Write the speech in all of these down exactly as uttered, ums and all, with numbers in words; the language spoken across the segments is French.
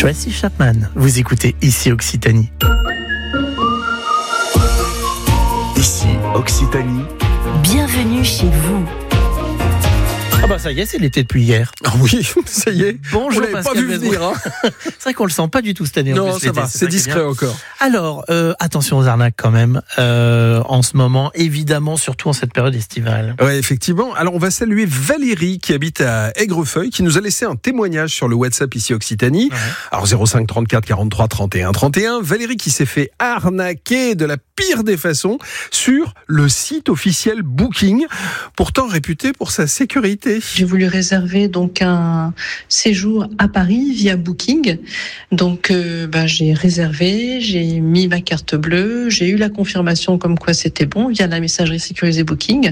Tracy Chapman, vous écoutez Ici Occitanie. Ici Occitanie. Bienvenue chez vous. Ah bah ça y est, c'est l'été depuis hier. Ah oui, ça y est. Bonjour, on l'avait Pascal pas vu Besbroul. venir. Hein. C'est vrai qu'on le sent pas du tout cette année. Non, en plus, ça l'été. va, c'est, c'est ça qui est discret bien. encore. Alors, euh, attention aux arnaques quand même, euh, en ce moment, évidemment, surtout en cette période estivale. Ouais, effectivement. Alors, on va saluer Valérie qui habite à Aigrefeuille, qui nous a laissé un témoignage sur le WhatsApp Ici Occitanie. Ouais. Alors, zéro cinq trente-quatre quarante-trois trente et un trente et un. Valérie qui s'est fait arnaquer de la pire des façons sur le site officiel Booking, pourtant réputé pour sa sécurité. J'ai voulu réserver donc un séjour à Paris via Booking. Donc, euh, bah, j'ai réservé, j'ai mis ma carte bleue, j'ai eu la confirmation comme quoi c'était bon via la messagerie sécurisée Booking.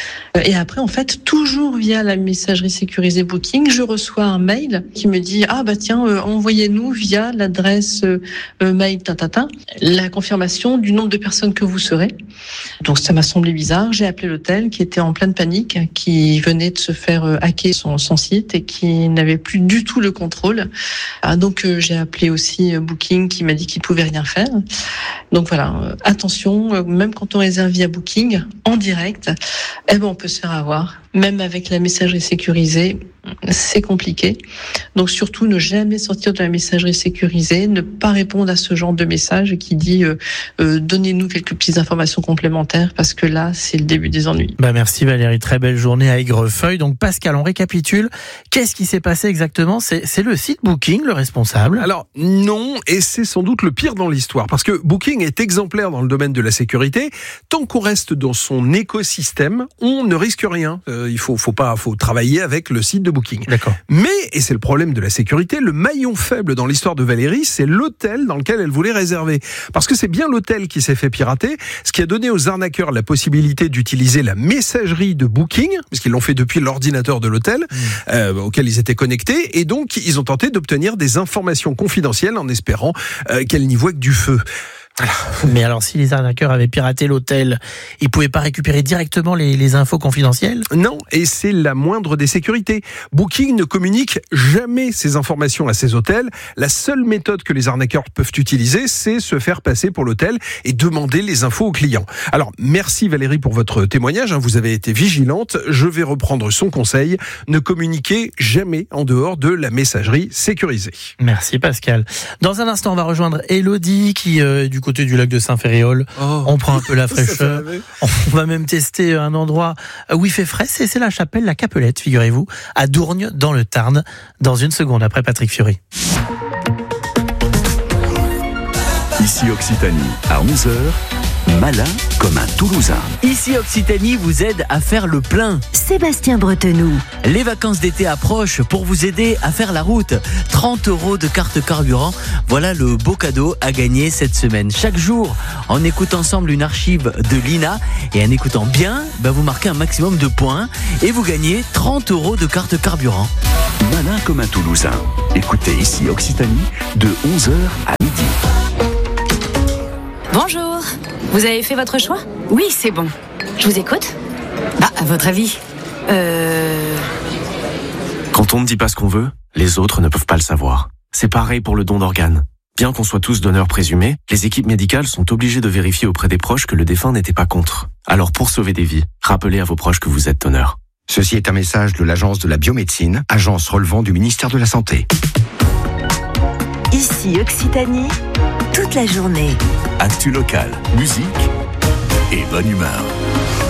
Et après, en fait, toujours via la messagerie sécurisée Booking, je reçois un mail qui me dit « Ah bah tiens, euh, envoyez-nous via l'adresse euh, mail tatata la confirmation du nombre de personnes que vous serez. » Donc ça m'a semblé bizarre. J'ai appelé l'hôtel qui était en pleine panique, qui venait de se faire euh, hacker son, son site et qui n'avait plus du tout le contrôle. Ah, donc euh, j'ai appelé aussi euh, Booking qui m'a dit qu'il pouvait rien faire. Donc voilà, euh, attention, euh, même quand on réserve via Booking, en direct, eh ben on peut se faire avoir. Même avec la messagerie sécurisée, c'est compliqué. Donc surtout, ne jamais sortir de la messagerie sécurisée, ne pas répondre à ce genre de message qui dit euh, euh, donnez-nous quelques petites informations complémentaires parce que là, c'est le début des ennuis. Bah merci Valérie, très belle journée à Aigrefeuille. Donc Pascal, on récapitule. Qu'est-ce qui s'est passé exactement ? c'est, c'est le site Booking le responsable ? Alors non, et c'est sans doute le pire dans l'histoire, parce que Booking est exemplaire dans le domaine de la sécurité. Tant qu'on reste dans son écosystème, on ne risque rien. Euh, il faut, faut pas, faut travailler avec le site de Booking. D'accord. Mais, et c'est le problème de la sécurité, le maillon faible dans l'histoire de Valérie, c'est l'hôtel dans lequel elle voulait réserver. Parce que c'est bien l'hôtel qui s'est fait pirater, ce qui a donné aux arnaqueurs la possibilité d'utiliser la messagerie de Booking, puisqu'ils l'ont fait depuis l'ordinateur de l'hôtel, mmh. euh, auquel ils étaient connectés, et donc ils ont tenté d'obtenir des informations confidentielles en espérant euh, qu'elle n'y voie que du feu. Voilà. Mais alors, si les arnaqueurs avaient piraté l'hôtel, ils pouvaient pas récupérer directement les, les infos confidentielles ? Non, et c'est la moindre des sécurités. Booking ne communique jamais ces informations à ses hôtels. La seule méthode que les arnaqueurs peuvent utiliser, c'est se faire passer pour l'hôtel et demander les infos aux clients. Alors, merci Valérie pour votre témoignage. Vous avez été vigilante. Je vais reprendre son conseil. Ne communiquez jamais en dehors de la messagerie sécurisée. Merci Pascal. Dans un instant, on va rejoindre Elodie qui, euh, du côté du lac de Saint-Ferréol. Oh. On prend un peu la fraîcheur. On va même tester un endroit où il fait frais. C'est, c'est la chapelle, la Capelette, figurez-vous, à Dourgne, dans le Tarn. Dans une seconde, après Patrick Fiori. Ici Occitanie, à onze heures. Malin comme un Toulousain. Ici Occitanie vous aide à faire le plein. Sébastien Bretenoux. Les vacances d'été approchent pour vous aider à faire la route. trente euros de carte carburant, voilà le beau cadeau à gagner cette semaine. Chaque jour, on écoute ensemble une archive de l'I N A et en écoutant bien, ben vous marquez un maximum de points et vous gagnez trente euros de carte carburant. Malin comme un Toulousain. Écoutez Ici Occitanie de onze heures à midi. Bonjour, vous avez fait votre choix ? Oui, c'est bon. Je vous écoute ? Ah, à votre avis ? Euh... Quand on ne dit pas ce qu'on veut, les autres ne peuvent pas le savoir. C'est pareil pour le don d'organes. Bien qu'on soit tous donneurs présumés, les équipes médicales sont obligées de vérifier auprès des proches que le défunt n'était pas contre. Alors pour sauver des vies, rappelez à vos proches que vous êtes donneur. Ceci est un message de l'Agence de la biomédecine, agence relevant du ministère de la Santé. Ici Occitanie, toute la journée. Actu local, musique et bonne humeur.